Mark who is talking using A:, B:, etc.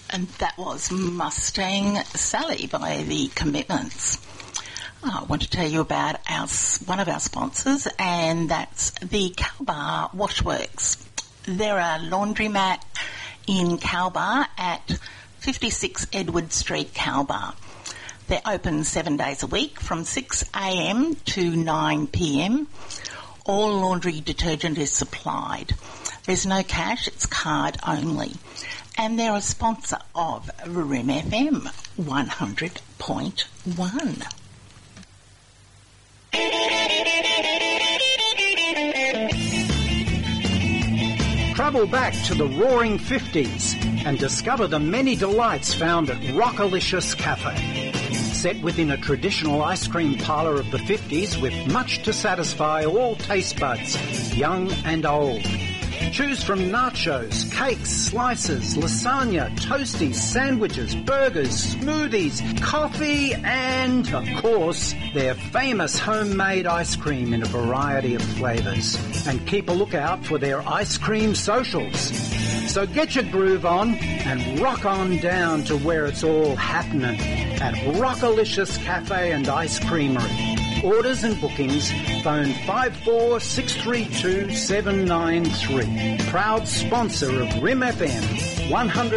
A: And that was Mustang Sally by The Commitments. I want to tell you about one of our sponsors, and that's the Calbar Washworks. They're a laundromat in Calbar at 56 Edward Street, Calbar. They're open 7 days a week from 6 a.m. to 9 p.m. All laundry detergent is supplied. There's no cash, it's card only. And they're a sponsor of Rim FM 100.1.
B: Travel back to the roaring 50s and discover the many delights found at Rockalicious Cafe. Set within a traditional ice cream parlour of the 50s with much to satisfy all taste buds, young and old. Choose from nachos, cakes, slices, lasagna, toasties, sandwiches, burgers, smoothies, coffee, and, of course, their famous homemade ice cream in a variety of flavours. And keep a lookout for their ice cream socials. So get your groove on and rock on down to where it's all happening at Rockalicious Cafe and Ice Creamery. Orders and bookings, phone 54632793. Proud sponsor of Rim FM 100.